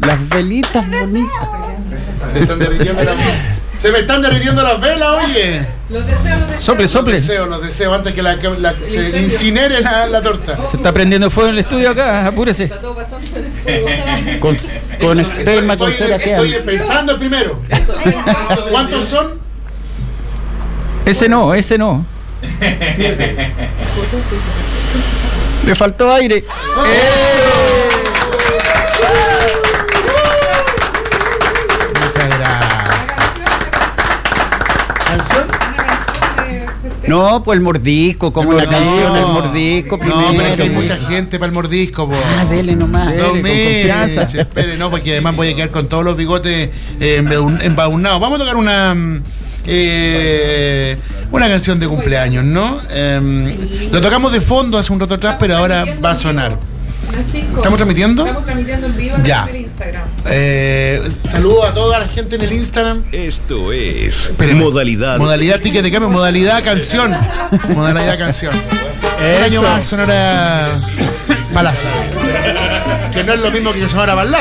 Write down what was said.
Las velitas bonitas. Se me están derritiendo las velas, oye. Los deseo. Sople. Los deseo antes que se incinere la torta. Se está prendiendo fuego en el estudio acá, apúrese. Está todo pasando en el fuego. Con esperma, con cera que estoy pensando primero. ¿Cuántos son? Ese no. 7. Le faltó aire. Muchas gracias. ¿Canción? No, pues el mordisco, como la canción, el mordisco primero. No, pero es que hay mucha gente para el mordisco, po. Dele nomás. Dele, con confianza. Espere, no, porque además voy a quedar con todos los bigotes embaunados. Vamos a tocar una canción de cumpleaños, ¿no? Lo tocamos de fondo hace un rato atrás, pero ahora va a sonar. Francisco, ¿Estamos transmitiendo? Estamos transmitiendo en vivo Ya. en el Instagram. Saludos a toda la gente en el Instagram. Esto es Espéreme. modalidad Ticket de cambio, modalidad canción. Modalidad canción. Un año más Sonora Palacio. Que no es lo mismo que Sonora Palacio.